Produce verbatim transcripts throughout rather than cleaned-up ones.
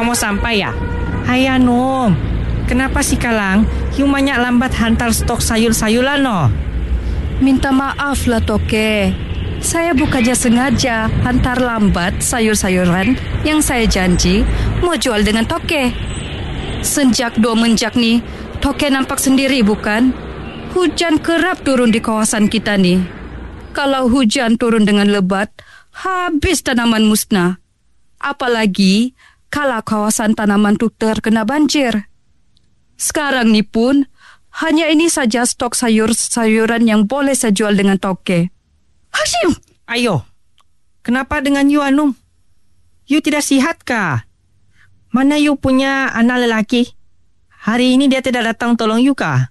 kau mau sampai ya? Hai Anum, kenapa si Kalang you banyak lambat hantar stok sayur-sayuran no? Minta maaf lah Toke. Saya bukannya sengaja hantar lambat sayur-sayuran yang saya janji mau jual dengan Toke. Sejak dua menjak nih, Toke nampak sendiri bukan? Hujan kerap turun di kawasan kita nih. Kalau hujan turun dengan lebat, habis tanaman musnah. Apalagi kalau kawasan tanaman tu terkena banjir. Sekarang ni pun, hanya ini saja stok sayur-sayuran yang boleh saya jual dengan Toke. Hashim! Ayo, kenapa dengan you Anum? You tidak sihat kah? Mana you punya anak lelaki? Hari ini dia tidak datang tolong you kah?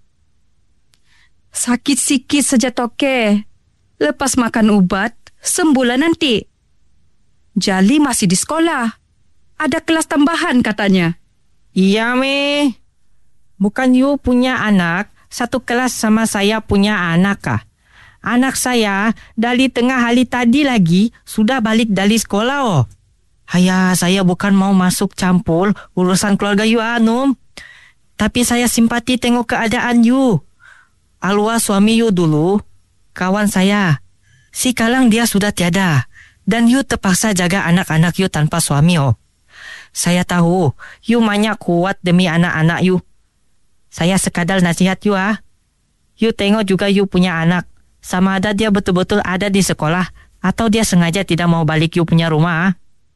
Sakit sikit saja Toke. Lepas makan ubat, sembuhlah nanti. Jali masih di sekolah. Ada kelas tambahan katanya. Iya meh. Bukan you punya anak satu kelas sama saya punya anak kah? Anak saya dari tengah hari tadi lagi sudah balik dari sekolah oh. Haya, saya bukan mau masuk campur urusan keluarga you Anum. Tapi saya simpati tengok keadaan you. Alwa suami you dulu, kawan saya. Si Kalang dia sudah tiada. Dan you terpaksa jaga anak-anak you tanpa suami oh. Saya tahu, you banyak kuat demi anak-anak you. Saya sekadar nasihat you ah. You tengok juga you punya anak. Sama ada dia betul-betul ada di sekolah atau dia sengaja tidak mau balik you punya rumah ah.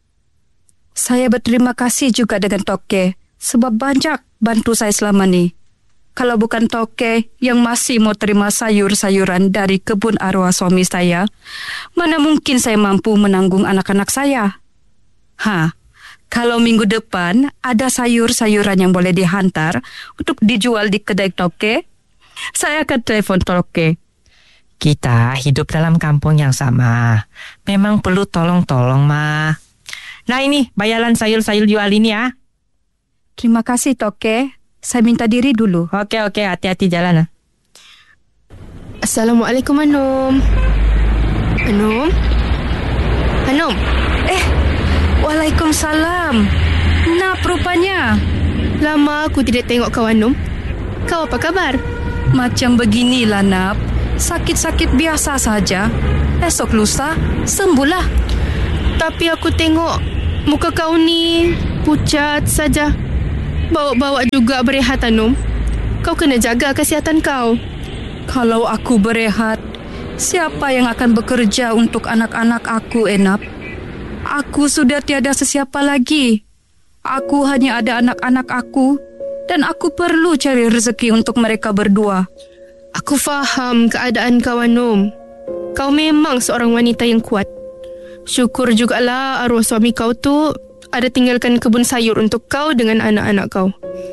Saya berterima kasih juga dengan Toke sebab banyak bantu saya selama ni. Kalau bukan Toke yang masih mau terima sayur-sayuran dari kebun arwah suami saya, mana mungkin saya mampu menanggung anak-anak saya. Ha, kalau minggu depan ada sayur-sayuran yang boleh dihantar untuk dijual di kedai Toke, saya akan telepon Toke. Kita hidup dalam kampung yang sama. Memang perlu tolong-tolong mah. Nah ini bayaran sayur-sayur jual ini ya. Terima kasih Toke. Saya minta diri dulu. Oke, oke. Hati-hati jalan. Assalamualaikum, Anum. Anum? Anum? Eh, Waalaikumsalam. Nap rupanya. Lama aku tidak tengok kau, Anum. Kau apa kabar? Macam beginilah, Nap. Sakit-sakit biasa saja. Esok lusa, sembuhlah. Tapi aku tengok muka kau ni pucat saja. Bawa-bawa juga berehat, Anum. Kau kena jaga kesihatan kau. Kalau aku berehat, siapa yang akan bekerja untuk anak-anak aku, Enap? Aku sudah tiada sesiapa lagi. Aku hanya ada anak-anak aku dan aku perlu cari rezeki untuk mereka berdua. Aku faham keadaan kau, Anum. Kau memang seorang wanita yang kuat. Syukur jugalah arwah suami kau tu ada tinggalkan kebun sayur untuk kau dengan anak-anak kau.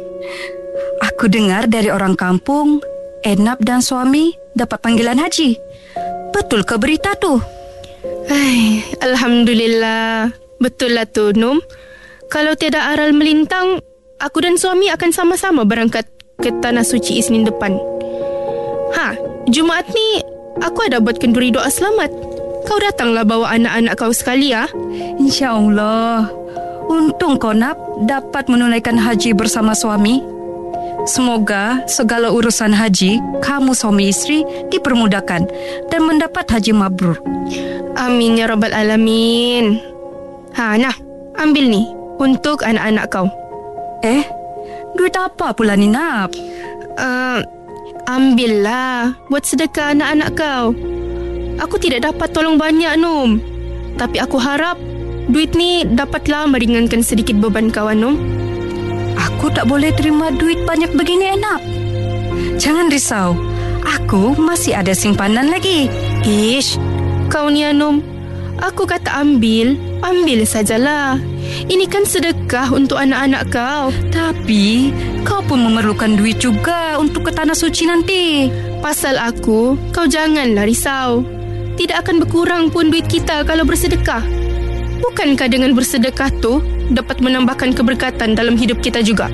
Aku dengar dari orang kampung, Enap dan suami dapat panggilan haji. Betul ke berita tu? Ay, Alhamdulillah. Betul lah tu, Num. Kalau tiada aral melintang, aku dan suami akan sama-sama berangkat ke Tanah Suci Isnin depan. Ha, Jumaat ni aku ada buat kenduri doa selamat. Kau datanglah bawa anak-anak kau sekali ya. InsyaAllah. Untung kau Nap dapat menunaikan haji bersama suami. Semoga segala urusan haji kamu suami isteri dipermudahkan dan mendapat haji mabrur. Amin ya Rabbal Alamin. Ha, nah, ambil ni untuk anak-anak kau. Eh, duit apa pula ni Nap? Uh, ambillah buat sedekah anak-anak kau. Aku tidak dapat tolong banyak, Num. Tapi aku harap duit ni dapatlah meringankan sedikit beban kawan, Num. Aku tak boleh terima duit banyak begini, Enap. Jangan risau. Aku masih ada simpanan lagi. Ish, kau ni, Num. Aku kata ambil, ambil sajalah. Ini kan sedekah untuk anak-anak kau. Tapi kau pun memerlukan duit juga untuk ke Tanah Suci nanti. Pasal aku, kau janganlah risau. Tidak akan berkurang pun duit kita kalau bersedekah. Bukankah dengan bersedekah tu dapat menambahkan keberkatan dalam hidup kita juga?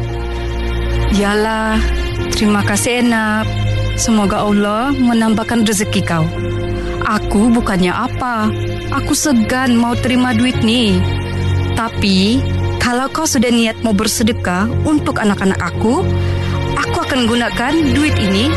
Yalah, terima kasih Enap. Semoga Allah menambahkan rezeki kau. Aku bukannya apa. Aku segan mau terima duit ni. Tapi kalau kau sudah niat mau bersedekah untuk anak-anak aku, aku akan gunakan duit ini